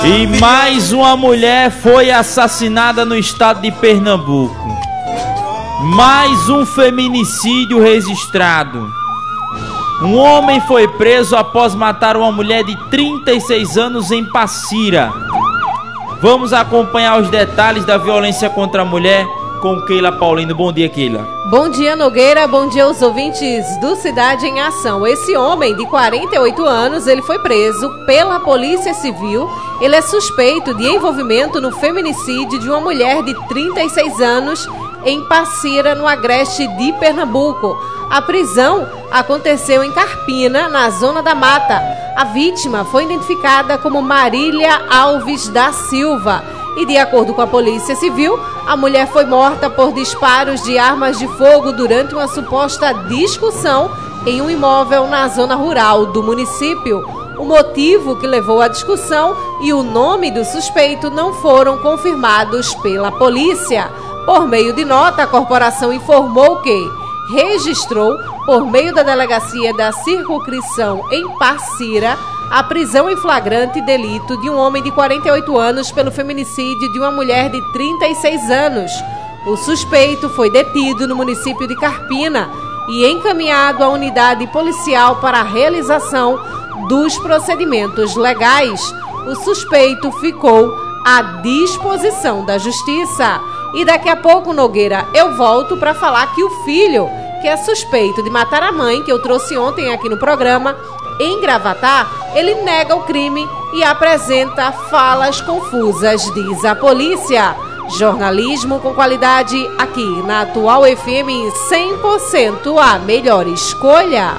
E mais uma mulher foi assassinada no estado de Pernambuco. Mais um feminicídio registrado. Um homem foi preso após matar uma mulher de 36 anos em Passira. Vamos acompanhar os detalhes da violência contra a mulher com Keila Paulino. Bom dia, Keila. Bom dia, Nogueira. Bom dia aos ouvintes do Cidade em Ação. Esse homem de 48 anos, ele foi preso pela Polícia Civil. Ele é suspeito de envolvimento no feminicídio de uma mulher de 36 anos em Passira, no agreste de Pernambuco. A prisão aconteceu em Carpina, na Zona da Mata. A vítima foi identificada como Marília Alves da Silva. E de acordo com a Polícia Civil, a mulher foi morta por disparos de armas de fogo durante uma suposta discussão em um imóvel na zona rural do município. O motivo que levou à discussão e o nome do suspeito não foram confirmados pela polícia. Por meio de nota, a corporação informou que registrou, por meio da delegacia da circunscrição em Passira, a prisão em flagrante delito de um homem de 48 anos pelo feminicídio de uma mulher de 36 anos. O suspeito foi detido no município de Carpina e encaminhado à unidade policial para a realização dos procedimentos legais. O suspeito ficou à disposição da justiça. E daqui a pouco, Nogueira, eu volto para falar que o filho, que é suspeito de matar a mãe, que eu trouxe ontem aqui no programa, em Gravatá, ele nega o crime e apresenta falas confusas, diz a polícia. Jornalismo com qualidade aqui na Atual FM 100% a melhor escolha.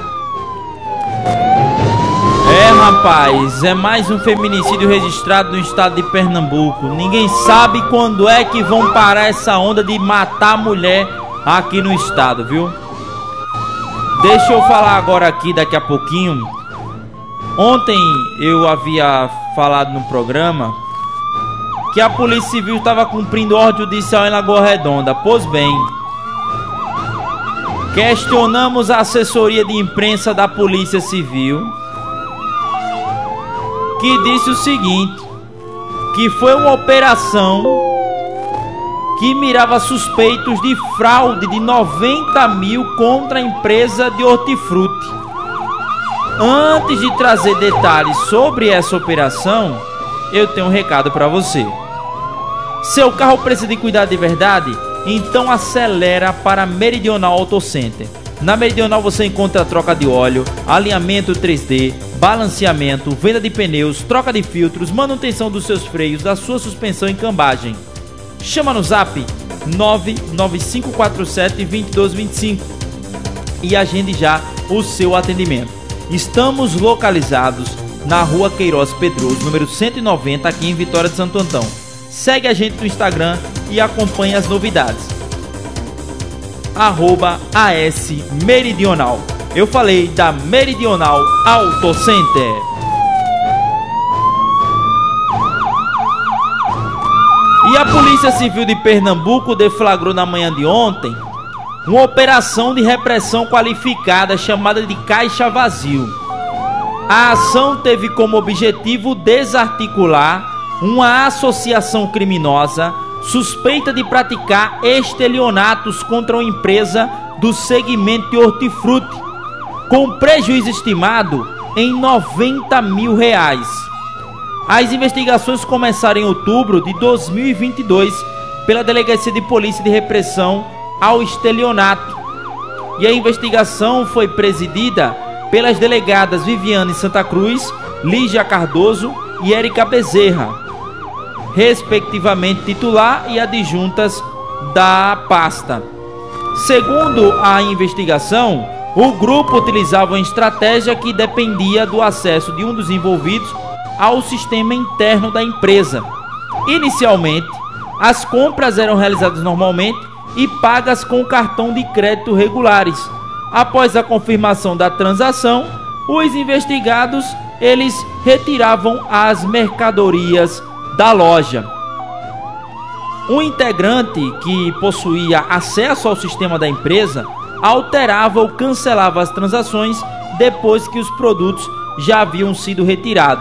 Rapaz, é mais um feminicídio registrado no estado de Pernambuco. Ninguém sabe quando é que vão parar essa onda de matar mulher aqui no estado, viu? Deixa eu falar agora aqui, daqui a pouquinho. Ontem eu havia falado no programa que a Polícia Civil estava cumprindo ordem judicial em Lagoa Redonda. Pois bem, questionamos a assessoria de imprensa da Polícia Civil, que disse o seguinte, que foi uma operação que mirava suspeitos de fraude de 90 mil contra a empresa de hortifruti. Antes de trazer detalhes sobre essa operação, eu tenho um recado para você. Seu carro precisa de cuidado de verdade? Então acelera para Meridional Auto Center. Na Meridional você encontra troca de óleo, alinhamento 3D, balanceamento, venda de pneus, troca de filtros, manutenção dos seus freios, da sua suspensão e cambagem. Chama no zap 995472225 e agende já o seu atendimento. Estamos localizados na Rua Queiroz Pedroso, número 190, aqui em Vitória de Santo Antão. Segue a gente no Instagram e acompanhe as novidades. @AS Meridional. Eu falei da Meridional Auto Center. E a Polícia Civil de Pernambuco deflagrou na manhã de ontem uma operação de repressão qualificada chamada de Caixa Vazio. A ação teve como objetivo desarticular uma associação criminosa suspeita de praticar estelionatos contra uma empresa do segmento de hortifruti, com prejuízo estimado em 90 mil reais. As investigações começaram em outubro de 2022 pela Delegacia de Polícia de Repressão ao Estelionato, e a investigação foi presidida pelas delegadas Viviane Santa Cruz, Lígia Cardoso e Érica Bezerra, respectivamente titular e adjuntas da pasta. Segundo a investigação, o grupo utilizava uma estratégia que dependia do acesso de um dos envolvidos ao sistema interno da empresa. Inicialmente, as compras eram realizadas normalmente e pagas com cartão de crédito regulares. Após a confirmação da transação, os investigados eles retiravam as mercadorias da loja. Um integrante que possuía acesso ao sistema da empresa alterava ou cancelava as transações depois que os produtos já haviam sido retirados.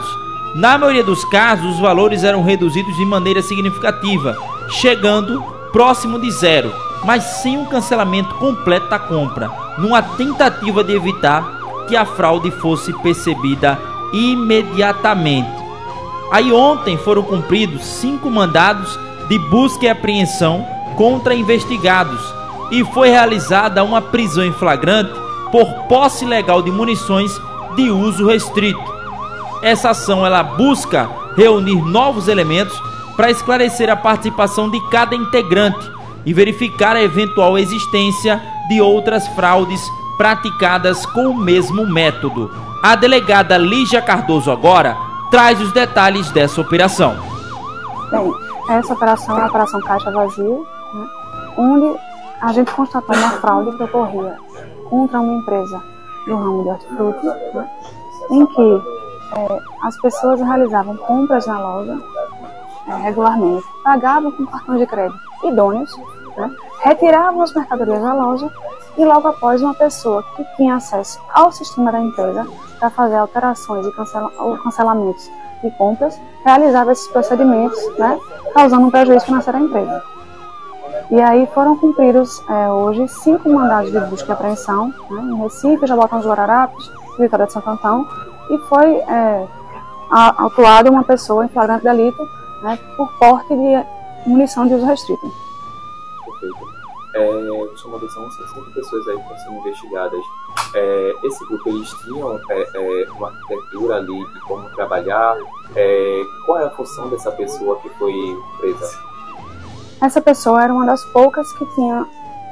Na maioria dos casos, os valores eram reduzidos de maneira significativa, chegando próximo de zero, mas sem um cancelamento completo da compra, numa tentativa de evitar que a fraude fosse percebida imediatamente. Aí ontem foram cumpridos 5 mandados de busca e apreensão contra investigados e foi realizada uma prisão em flagrante por posse ilegal de munições de uso restrito. Essa ação ela busca reunir novos elementos para esclarecer a participação de cada integrante e verificar a eventual existência de outras fraudes praticadas com o mesmo método. A delegada Lígia Cardoso agora traz os detalhes dessa operação. Bem, essa operação é a Operação Caixa Vazio, né, onde a gente constatou uma fraude que ocorria contra uma empresa do ramo de hortifruti, né, em que as pessoas realizavam compras na loja regularmente, pagavam com cartões de crédito idôneos, né, retiravam as mercadorias da loja e logo após uma pessoa que tinha acesso ao sistema da empresa para fazer alterações e cancelamentos de compras, realizava esses procedimentos, né, causando um prejuízo financeiro à empresa. E aí foram cumpridos hoje 5 mandados de busca e apreensão, né, em Recife, Jabotão dos Guararapes, Vitória de Santo Antão, e foi autuada uma pessoa em flagrante delito, né, por porte de munição de uso restrito. Perfeito. Chamou atenção, são 5 pessoas aí que estão sendo investigadas. Esse grupo, eles tinham uma arquitetura ali de como trabalhar. Qual é a função dessa pessoa que foi presa? Essa pessoa era uma das poucas que tinha,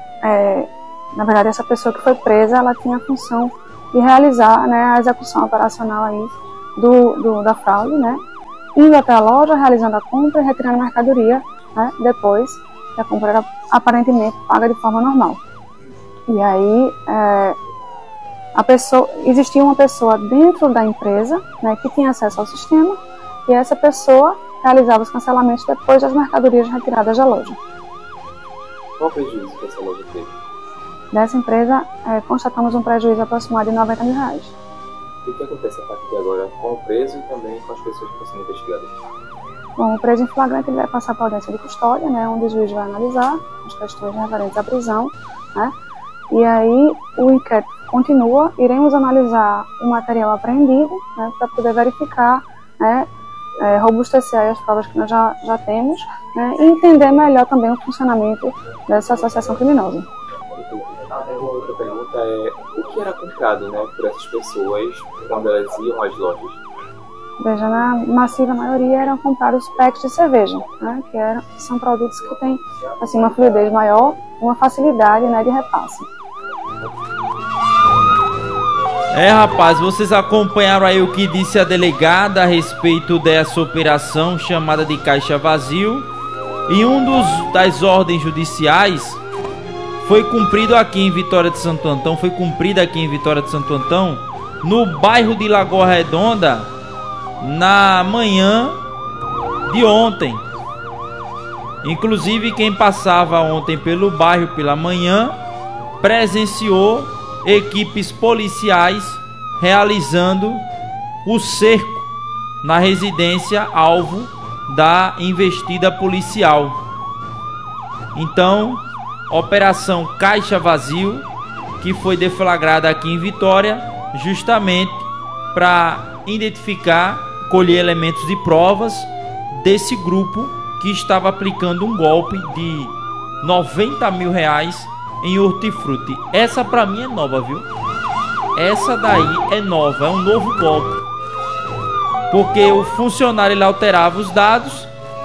na verdade, essa pessoa que foi presa, ela tinha a função de realizar, né, a execução operacional aí da fraude, né, indo até a loja, realizando a compra e retirando a mercadoria, né, depois que a compra era aparentemente paga de forma normal. E aí existia uma pessoa dentro da empresa, né, que tinha acesso ao sistema, e essa pessoa realizava os cancelamentos depois das mercadorias retiradas da loja. Qual o prejuízo que essa loja teve? Dessa empresa, constatamos um prejuízo aproximado de R$90 mil. E o que acontece a partir de agora com o preso e também com as pessoas que estão sendo investigadas? Bom, o preso em flagrante ele vai passar para a audiência de custódia, né, onde o juiz vai analisar as questões referentes à prisão, né, e aí o inquérito continua, iremos analisar o material apreendido, né, para poder verificar, né, robustecer as provas que nós já temos, né, e entender melhor também o funcionamento dessa associação criminosa. Uma outra pergunta o que era comprado, né, por essas pessoas quando elas iam às lojas? Veja, na massiva maioria eram comprados packs de cerveja, né, que são produtos que têm assim, uma fluidez maior, uma facilidade, né, de repasse. Rapaz, vocês acompanharam aí o que disse a delegada a respeito dessa operação chamada de Caixa Vazio. E das ordens judiciais foi cumprida aqui em Vitória de Santo Antão, no bairro de Lagoa Redonda, na manhã de ontem. Inclusive quem passava ontem pelo bairro pela manhã presenciou equipes policiais realizando o cerco na residência alvo da investida policial. Então, Operação Caixa Vazio, que foi deflagrada aqui em Vitória, justamente para identificar, colher elementos de provas desse grupo que estava aplicando um golpe de R$90 mil em hortifruti. Essa pra mim é nova, viu? Essa daí é nova, é um novo golpe. Porque o funcionário ele alterava os dados,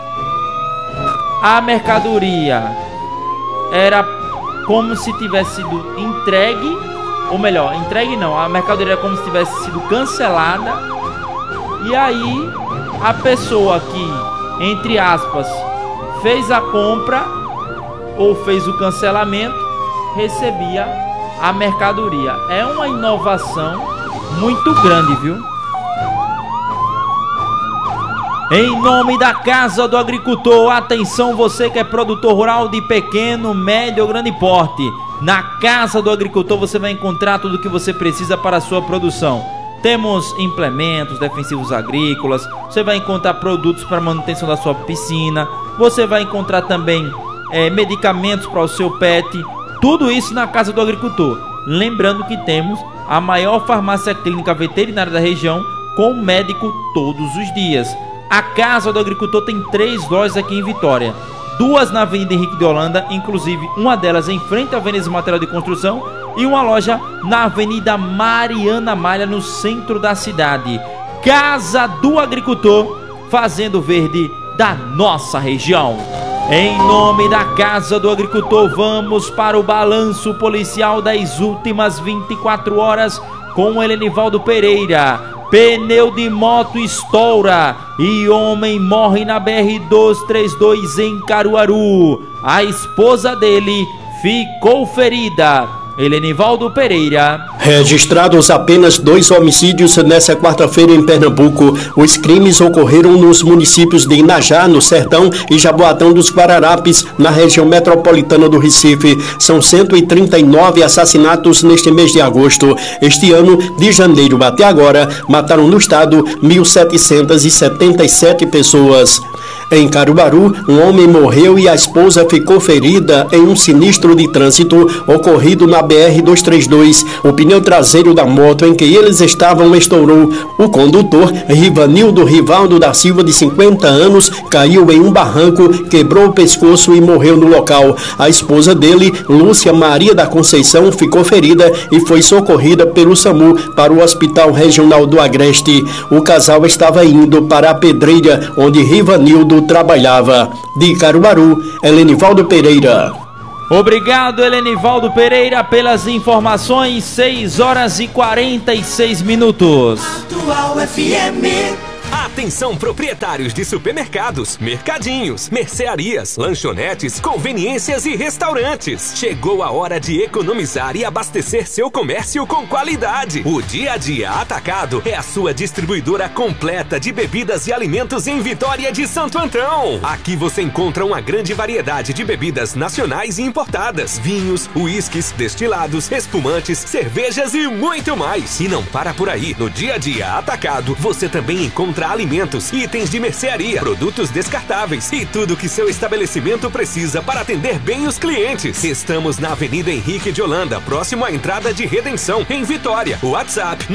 a mercadoria era como se tivesse sido entregue, ou melhor, entregue não, a mercadoria era como se tivesse sido cancelada, e aí a pessoa que, entre aspas, fez a compra ou fez o cancelamento, recebia a mercadoria. É uma inovação muito grande, viu? Em nome da Casa do Agricultor, atenção você que é produtor rural de pequeno, médio ou grande porte. Na Casa do Agricultor você vai encontrar tudo o que você precisa para a sua produção. Temos implementos defensivos agrícolas, você vai encontrar produtos para manutenção da sua piscina, você vai encontrar também medicamentos para o seu pet, tudo isso na Casa do Agricultor. Lembrando que temos a maior farmácia clínica veterinária da região, com médico todos os dias. A Casa do Agricultor tem 3 lojas aqui em Vitória, 2 na Avenida Henrique de Holanda, inclusive uma delas em frente à Veneza Material de Construção, e uma loja na Avenida Mariana Malha, no centro da cidade. Casa do Agricultor, fazendo verde da nossa região. Em nome da Casa do Agricultor, vamos para o balanço policial das últimas 24 horas com Helenivaldo Pereira. Pneu de moto estoura e homem morre na BR-232 em Caruaru. A esposa dele ficou ferida. Helenivaldo Pereira. Registrados apenas 2 homicídios nessa quarta-feira em Pernambuco. Os crimes ocorreram nos municípios de Inajá, no Sertão, e Jaboatão dos Guararapes, na região metropolitana do Recife. São 139 assassinatos neste mês de agosto. Este ano, de janeiro até agora, mataram no estado 1.777 pessoas. Em Caruaru, um homem morreu e a esposa ficou ferida em um sinistro de trânsito ocorrido na BR-232. O pneu traseiro da moto em que eles estavam estourou. O condutor, Rivanildo Rivaldo da Silva, de 50 anos, caiu em um barranco, quebrou o pescoço e morreu no local. A esposa dele, Lúcia Maria da Conceição, ficou ferida e foi socorrida pelo SAMU para o Hospital Regional do Agreste. O casal estava indo para a Pedreira, onde Rivanildo trabalhava. De Caruaru, Helenivaldo Pereira. Obrigado, Helenivaldo Pereira, pelas informações. 6h46. Atual FM. Atenção, proprietários de supermercados, mercadinhos, mercearias, lanchonetes, conveniências e restaurantes. Chegou a hora de economizar e abastecer seu comércio com qualidade. O Dia a Dia Atacado é a sua distribuidora completa de bebidas e alimentos em Vitória de Santo Antão. Aqui você encontra uma grande variedade de bebidas nacionais e importadas, vinhos, uísques, destilados, espumantes, cervejas e muito mais. E não para por aí. No Dia a Dia Atacado, você também encontra alimentos, itens de mercearia, produtos descartáveis e tudo que seu estabelecimento precisa para atender bem os clientes. Estamos na Avenida Henrique de Holanda, próximo à entrada de Redenção, em Vitória. WhatsApp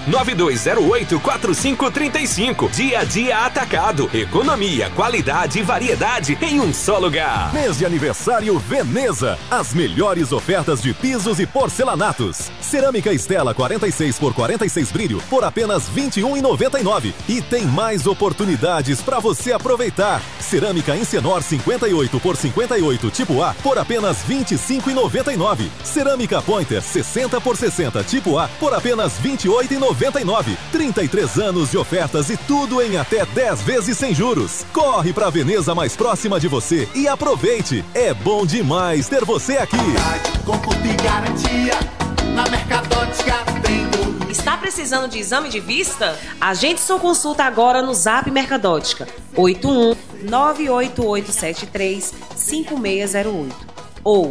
992084535. Dia a Dia Atacado. Economia, qualidade e variedade em um só lugar. Mês de aniversário Veneza. As melhores ofertas de pisos e porcelanatos. Cerâmica Estela 46 por 46 brilho por apenas R$ 21,99. E tem mais oportunidades para você aproveitar. Cerâmica Encenor 58 por 58 tipo A por apenas R$ 25,99. Cerâmica Pointer 60 por 60 tipo A por apenas R$ 28,99. 33 anos de ofertas e tudo em até 10 vezes sem juros. Corre para a Veneza mais próxima de você e aproveite. É bom demais ter você aqui. Conforto e garantia. Na Mercadótica tem tudo. Está precisando de exame de vista? Agende sua consulta agora no Zap Mercadótica 81-98873-5608 ou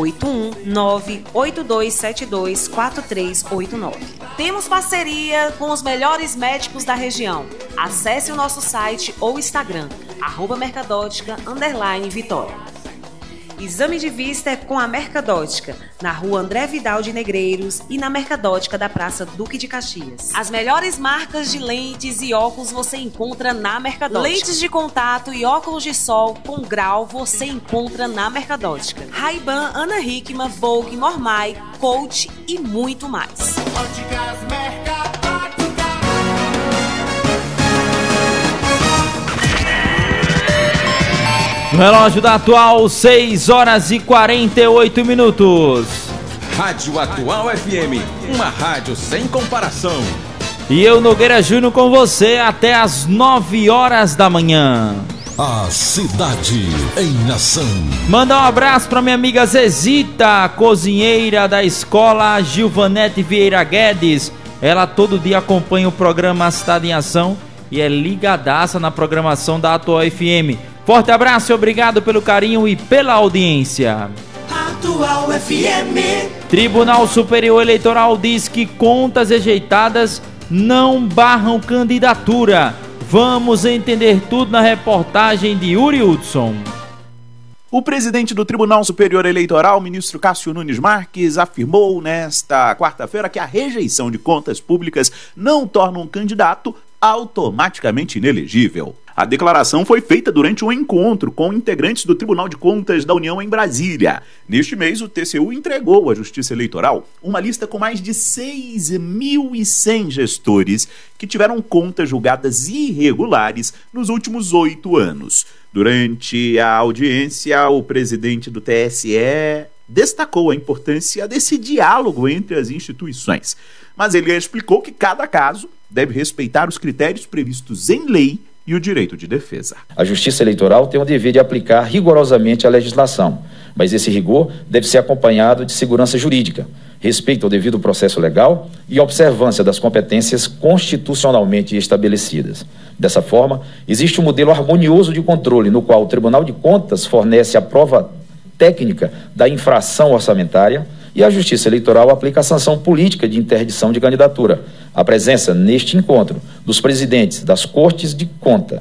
81-98272-4389. Temos parceria com os melhores médicos da região. Acesse o nosso site ou Instagram @mercadótica_Vitória. Exame de vista é com a Mercadótica, na rua André Vidal de Negreiros e na Mercadótica da Praça Duque de Caxias. As melhores marcas de lentes e óculos você encontra na Mercadótica. Lentes de contato e óculos de sol com grau você encontra na Mercadótica. Ray-Ban, Ana Hickman, Vogue, Mormai, Coach e muito mais. Óticas Mercadótica. No relógio da Atual, 6h48. Rádio Atual FM, uma rádio sem comparação. E eu, Nogueira Júnior, com você até as 9 horas da manhã. A cidade em ação. Manda um abraço para minha amiga Zezita, cozinheira da escola Gilvanete Vieira Guedes. Ela todo dia acompanha o programa Cidade em Ação e é ligadaça na programação da Atual FM. Forte abraço e obrigado pelo carinho e pela audiência. Atual FM. Tribunal Superior Eleitoral diz que contas rejeitadas não barram candidatura. Vamos entender tudo na reportagem de Yuri Hudson. O presidente do Tribunal Superior Eleitoral, ministro Cássio Nunes Marques, afirmou nesta quarta-feira que a rejeição de contas públicas não torna um candidato automaticamente inelegível. A declaração foi feita durante um encontro com integrantes do Tribunal de Contas da União em Brasília. Neste mês, o TCU entregou à Justiça Eleitoral uma lista com mais de 6.100 gestores que tiveram contas julgadas irregulares nos últimos 8 anos. Durante a audiência, o presidente do TSE destacou a importância desse diálogo entre as instituições. Mas ele explicou que cada caso deve respeitar os critérios previstos em lei e o direito de defesa. A Justiça Eleitoral tem o dever de aplicar rigorosamente a legislação, mas esse rigor deve ser acompanhado de segurança jurídica, respeito ao devido processo legal e observância das competências constitucionalmente estabelecidas. Dessa forma, existe um modelo harmonioso de controle no qual o Tribunal de Contas fornece a prova técnica da infração orçamentária e a Justiça Eleitoral aplica a sanção política de interdição de candidatura. A presença neste encontro dos presidentes das Cortes de Conta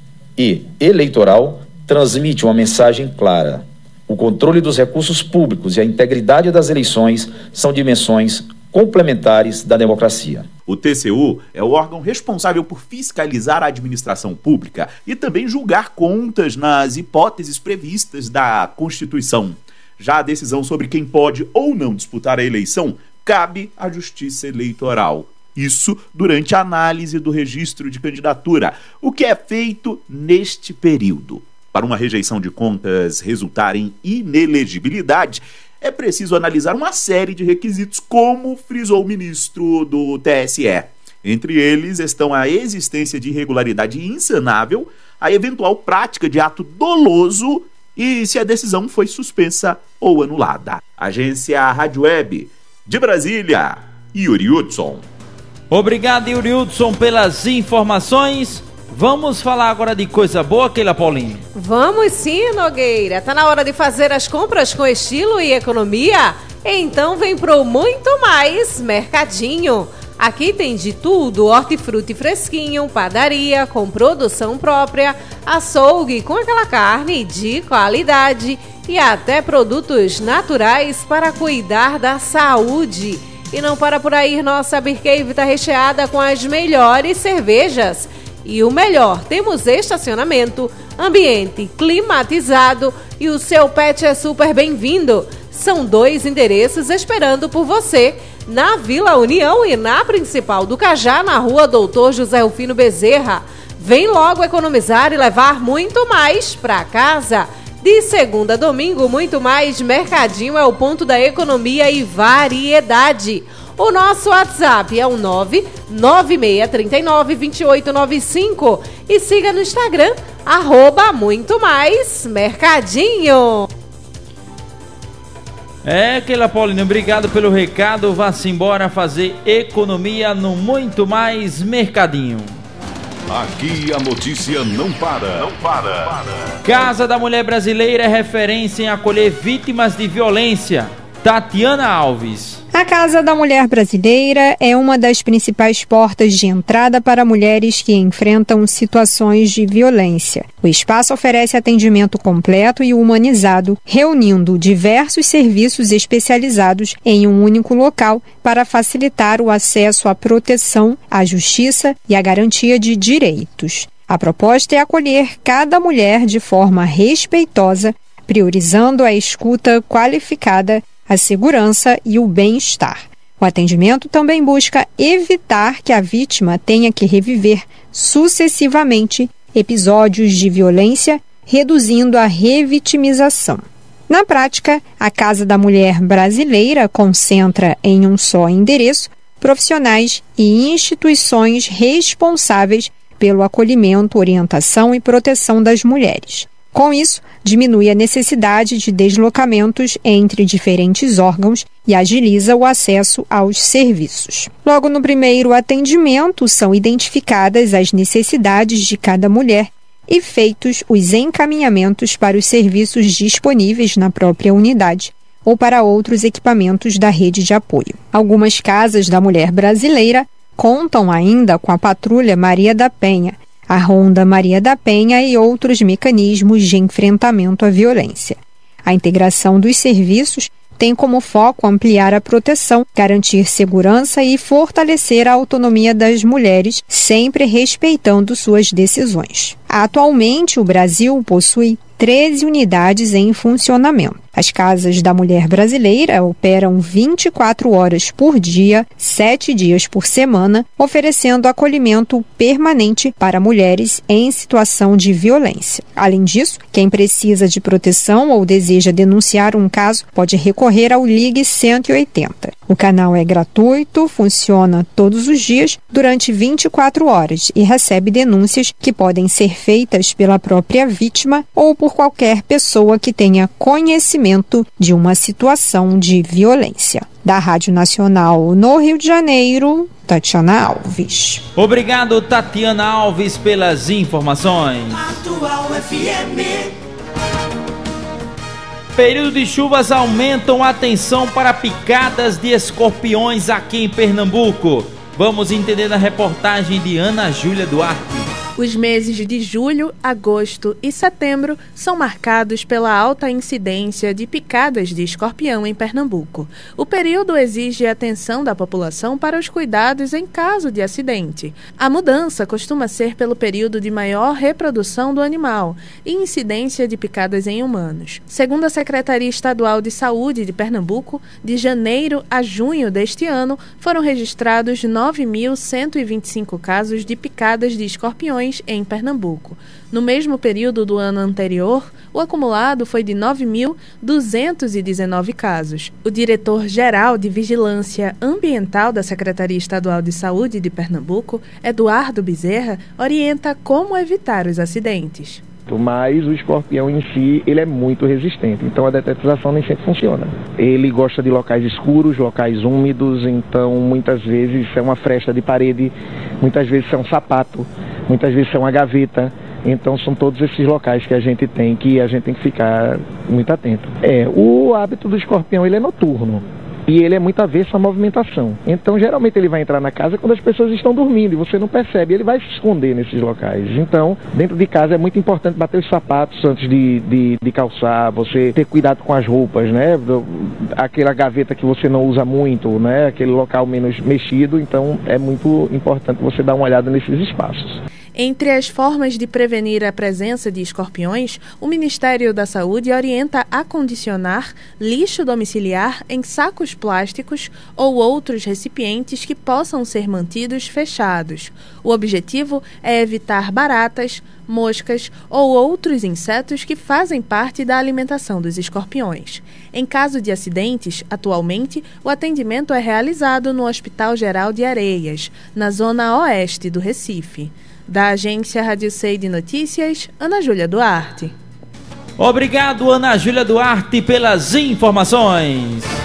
e Eleitoral transmite uma mensagem clara. O controle dos recursos públicos e a integridade das eleições são dimensões complementares da democracia. O TCU é o órgão responsável por fiscalizar a administração pública e também julgar contas nas hipóteses previstas da Constituição. Já a decisão sobre quem pode ou não disputar a eleição cabe à Justiça Eleitoral. Isso durante a análise do registro de candidatura, o que é feito neste período. Para uma rejeição de contas resultar em inelegibilidade, é preciso analisar uma série de requisitos, como frisou o ministro do TSE. Entre eles estão a existência de irregularidade insanável, a eventual prática de ato doloso e se a decisão foi suspensa ou anulada. Agência Rádio Web de Brasília, Yuri Hudson. Obrigado, Yuri Hudson, pelas informações. Vamos falar agora de coisa boa, Keila Paulinho? Vamos sim, Nogueira. Tá na hora de fazer as compras com estilo e economia? Então vem pro Muito Mais Mercadinho. Aqui tem de tudo: hortifruti fresquinho, padaria com produção própria, açougue com aquela carne de qualidade e até produtos naturais para cuidar da saúde. E não para por aí, nossa Beer Cave está recheada com as melhores cervejas. E o melhor, temos estacionamento, ambiente climatizado e o seu pet é super bem-vindo. São 2 endereços esperando por você, na Vila União e na Principal do Cajá, na Rua Doutor José Rufino Bezerra. Vem logo economizar e levar muito mais para casa. De segunda a domingo, Muito Mais Mercadinho é o ponto da economia e variedade. O nosso WhatsApp é o 996392895 e siga no Instagram, @MuitoMaisMercadinho. Keila Paulinho, obrigado pelo recado. Vá-se embora fazer economia no Muito Mais Mercadinho. Aqui a notícia não para. Não para. Casa da Mulher Brasileira é referência em acolher vítimas de violência. Tatiana Alves. A Casa da Mulher Brasileira é uma das principais portas de entrada para mulheres que enfrentam situações de violência. O espaço oferece atendimento completo e humanizado, reunindo diversos serviços especializados em um único local para facilitar o acesso à proteção, à justiça e à garantia de direitos. A proposta é acolher cada mulher de forma respeitosa, priorizando a escuta qualificada, a segurança e o bem-estar. O atendimento também busca evitar que a vítima tenha que reviver sucessivamente episódios de violência, reduzindo a revitimização. Na prática, a Casa da Mulher Brasileira concentra em um só endereço profissionais e instituições responsáveis pelo acolhimento, orientação e proteção das mulheres. Com isso, diminui a necessidade de deslocamentos entre diferentes órgãos e agiliza o acesso aos serviços. Logo no primeiro atendimento, são identificadas as necessidades de cada mulher e feitos os encaminhamentos para os serviços disponíveis na própria unidade ou para outros equipamentos da rede de apoio. Algumas casas da mulher brasileira contam ainda com a Patrulha Maria da Penha, a Ronda Maria da Penha e outros mecanismos de enfrentamento à violência. A integração dos serviços tem como foco ampliar a proteção, garantir segurança e fortalecer a autonomia das mulheres, sempre respeitando suas decisões. Atualmente, o Brasil possui 13 unidades em funcionamento. As Casas da Mulher Brasileira operam 24 horas por dia, 7 dias por semana, oferecendo acolhimento permanente para mulheres em situação de violência. Além disso, quem precisa de proteção ou deseja denunciar um caso pode recorrer ao Ligue 180. O canal é gratuito, funciona todos os dias durante 24 horas e recebe denúncias que podem ser feitas pela própria vítima ou por qualquer pessoa que tenha conhecimento de uma situação de violência. Da Rádio Nacional no Rio de Janeiro, Tatiana Alves. Obrigado, Tatiana Alves, pelas informações. Atual FM. Período de chuvas aumentam a atenção para picadas de escorpiões aqui em Pernambuco. Vamos entender na reportagem de Ana Júlia Duarte. Os meses de julho, agosto e setembro são marcados pela alta incidência de picadas de escorpião em Pernambuco. O período exige a atenção da população para os cuidados em caso de acidente. A mudança costuma ser pelo período de maior reprodução do animal e incidência de picadas em humanos. Segundo a Secretaria Estadual de Saúde de Pernambuco, de janeiro a junho deste ano, foram registrados 9.125 casos de picadas de escorpiões em Pernambuco. No mesmo período do ano anterior, o acumulado foi de 9.219 casos. O diretor-geral de Vigilância Ambiental da Secretaria Estadual de Saúde de Pernambuco, Eduardo Bezerra, orienta como evitar os acidentes. Mas o escorpião em si, ele é muito resistente, então a detetização nem sempre funciona. Ele gosta de locais escuros, locais úmidos, então muitas vezes é uma fresta de parede, muitas vezes é um sapato, muitas vezes é uma gaveta. Então são todos esses locais que a gente tem que ficar muito atento. O hábito do escorpião, ele é noturno. E ele é muito avesso à movimentação. Então, geralmente, ele vai entrar na casa quando as pessoas estão dormindo e você não percebe. Ele vai se esconder nesses locais. Então, dentro de casa é muito importante bater os sapatos antes de calçar, você ter cuidado com as roupas, né? Aquela gaveta que você não usa muito, né? Aquele local menos mexido. Então, é muito importante você dar uma olhada nesses espaços. Entre as formas de prevenir a presença de escorpiões, o Ministério da Saúde orienta a acondicionar lixo domiciliar em sacos plásticos ou outros recipientes que possam ser mantidos fechados. O objetivo é evitar baratas, moscas ou outros insetos que fazem parte da alimentação dos escorpiões. Em caso de acidentes, atualmente, o atendimento é realizado no Hospital Geral de Areias, na zona oeste do Recife. Da agência Rádio Sei de Notícias, Ana Júlia Duarte. Obrigado, Ana Júlia Duarte, pelas informações.